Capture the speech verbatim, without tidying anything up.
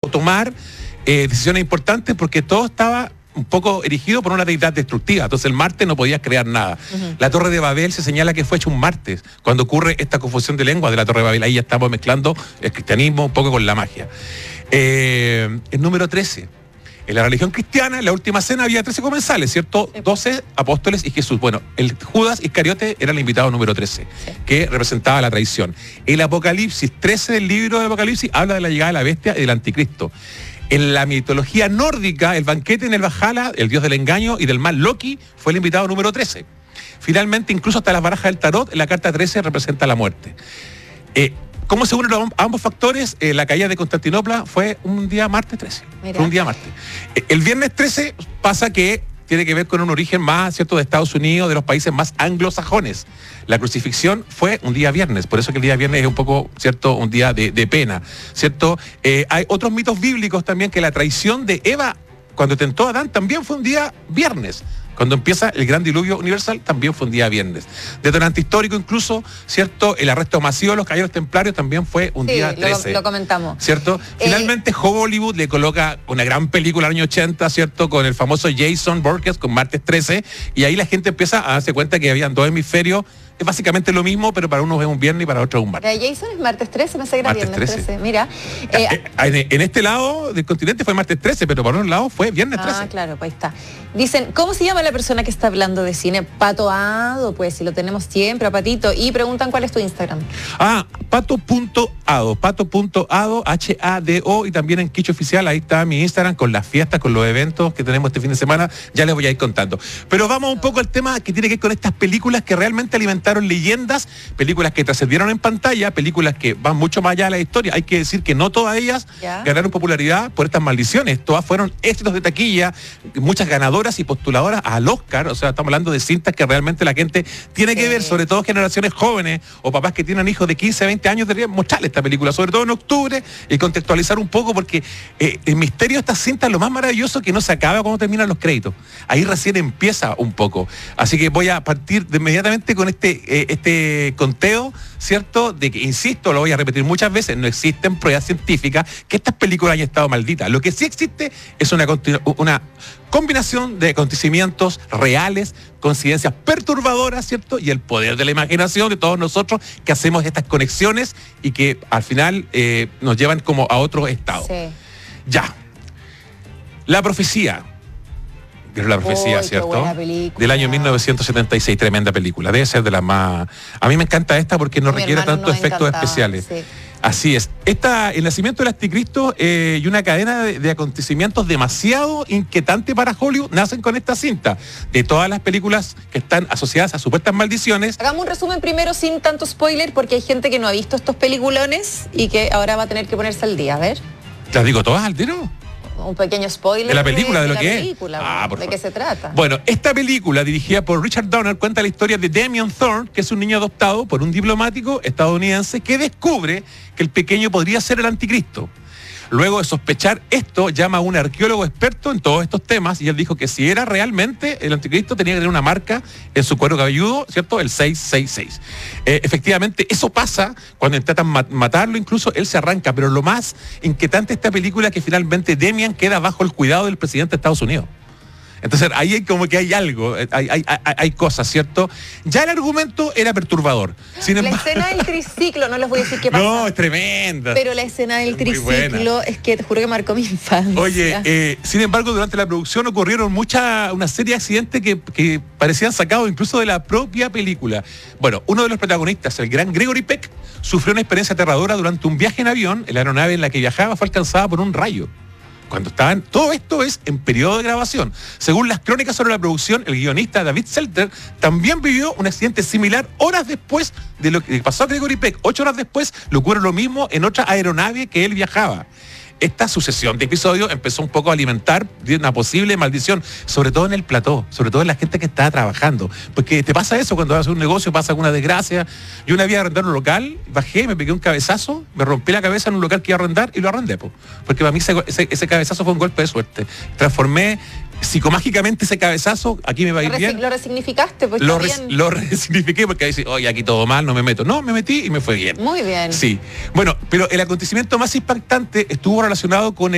tomar eh, decisiones importantes porque todo estaba un poco erigido por una deidad destructiva. Entonces el martes no podías crear nada. Uh-huh. La Torre de Babel se señala que fue hecho un martes, cuando ocurre esta confusión de lengua de la Torre de Babel. Ahí ya estamos mezclando el cristianismo un poco con la magia. Eh, el número trece. En la religión cristiana, en la última cena había trece comensales, ¿cierto? doce apóstoles y Jesús. Bueno, el Judas Iscariote era el invitado número trece, sí, que representaba la traición. El Apocalipsis trece del libro del Apocalipsis habla de la llegada de la bestia y del anticristo. En la mitología nórdica, el banquete en el Valhalla, el dios del engaño y del mal Loki, fue el invitado número trece. Finalmente, incluso hasta las barajas del tarot, en la carta trece representa la muerte. Eh, ¿Cómo se unen ambos factores? Eh, la caída de Constantinopla fue un día martes trece. Mira. Fue un día martes. Eh, el viernes trece pasa que tiene que ver con un origen más, ¿cierto?, de Estados Unidos, de los países más anglosajones. La crucifixión fue un día viernes, por eso que el día viernes es un poco, ¿cierto?, un día de, de pena, ¿cierto? Eh, hay otros mitos bíblicos también, que la traición de Eva cuando tentó a Adán también fue un día viernes. Cuando empieza el gran diluvio universal, también fue un día viernes. Detonante histórico incluso, ¿cierto? El arresto masivo de los caballeros templarios también fue un sí, día trece. Lo, lo comentamos. ¿Cierto? Eh, Finalmente Hollywood le coloca una gran película del año ochenta, ¿cierto? Con el famoso Jason Voorhees, con martes trece, y ahí la gente empieza a darse cuenta que habían dos hemisferios. Es básicamente lo mismo, pero para unos es un viernes y para otros es un martes. La Jason es martes trece, me sé que era viernes trece. Mira. Eh, eh, en, en este lado del continente fue martes trece, pero por otro lado fue viernes trece. Ah, claro, pues ahí está. Dicen, ¿cómo se llama la persona que está hablando de cine? Pato Ado, pues si lo tenemos siempre, a Patito. Y preguntan cuál es tu Instagram. Ah, pato.ado, pato.ado, H A D O, y también en Quiche Oficial, ahí está mi Instagram con las fiestas, con los eventos que tenemos este fin de semana, ya les voy a ir contando. Pero vamos un poco al tema que tiene que ver con estas películas que realmente alimentaron leyendas, películas que trascendieron en pantalla, películas que van mucho más allá de la historia. Hay que decir que no todas ellas ¿Ya? ganaron popularidad por estas maldiciones, todas fueron éxitos de taquilla, muchas ganadoras y postuladoras al Oscar. O sea, estamos hablando de cintas que realmente la gente tiene que sí. ver, sobre todo generaciones jóvenes o papás que tienen hijos de quince, veinte años, deberían mostrarle esta película, sobre todo en octubre, y contextualizar un poco, porque eh, el misterio de estas cintas, lo más maravilloso, que no se acaba cuando terminan los créditos. Ahí recién empieza un poco. Así que voy a partir de inmediatamente con este eh, este conteo, ¿cierto? De que, insisto, lo voy a repetir muchas veces, no existen pruebas científicas que estas películas hayan estado malditas. Lo que sí existe es una, una combinación de acontecimientos reales, coincidencias perturbadoras, ¿cierto? Y el poder de la imaginación de todos nosotros que hacemos estas conexiones y que al final eh, nos llevan como a otro estado. Sí. Ya. La profecía. La profecía, Uy, ¿cierto? Del año mil novecientos setenta y seis, tremenda película. Debe ser de las más... A mí me encanta esta porque no Mi requiere tantos efectos encantaba. especiales. Sí. Así es. Esta, el nacimiento del anticristo eh, y una cadena de, de acontecimientos demasiado inquietante para Hollywood nacen con esta cinta. De todas las películas que están asociadas a supuestas maldiciones. Hagamos un resumen primero sin tanto spoiler, porque hay gente que no ha visto estos peliculones y que ahora va a tener que ponerse al día. A ver. ¿Las digo todas al tiro? Un pequeño spoiler de la película, de, de, de lo que película, es. Ah, ¿de favor. qué se trata? Bueno, esta película, dirigida por Richard Donner, cuenta la historia de Damien Thorne, que es un niño adoptado por un diplomático estadounidense que descubre que el pequeño podría ser el anticristo. Luego de sospechar esto, llama a un arqueólogo experto en todos estos temas y él dijo que si era realmente el anticristo tenía que tener una marca en su cuero cabelludo, ¿cierto? El seis seis seis. Eh, efectivamente, eso pasa cuando intentan mat- matarlo, incluso él se arranca, pero lo más inquietante de esta película es que finalmente Demian queda bajo el cuidado del presidente de Estados Unidos. Entonces ahí hay como que hay algo, hay, hay, hay, hay cosas, ¿cierto? Ya el argumento era perturbador. Sin la embargo... escena del triciclo, no les voy a decir qué pasa. No, es tremenda. Pero la escena del triciclo es que te juro que marcó mi infancia. Oye, eh, sin embargo, durante la producción ocurrieron mucha, una serie de accidentes que, que parecían sacados incluso de la propia película. Bueno, uno de los protagonistas, el gran Gregory Peck, sufrió una experiencia aterradora durante un viaje en avión. La aeronave en la que viajaba fue alcanzada por un rayo. Cuando estaban, todo esto es en periodo de grabación. Según las crónicas sobre la producción, el guionista David Seltzer también vivió un accidente similar horas después de lo que pasó a Gregory Peck. Ocho horas después le ocurre lo mismo en otra aeronave que él viajaba. Esta sucesión de episodios empezó un poco a alimentar una posible maldición, sobre todo en el plató, sobre todo en la gente que estaba trabajando. Porque te pasa eso cuando vas a hacer un negocio, pasa alguna desgracia. Yo una vez iba a arrendar un local, bajé, me pegué un cabezazo, me rompí la cabeza en un local que iba a arrendar y lo arrendé. Po. Porque para mí ese, ese, ese cabezazo fue un golpe de suerte. Transformé psicomágicamente ese cabezazo, aquí me va a ir bien. ¿Lo resignificaste? Pues lo, res, lo resignifiqué porque ahí dice, oye, aquí todo mal, no me meto. No, me metí y me fue bien. Muy bien. Sí. Bueno, pero el acontecimiento más impactante estuvo relacionado con el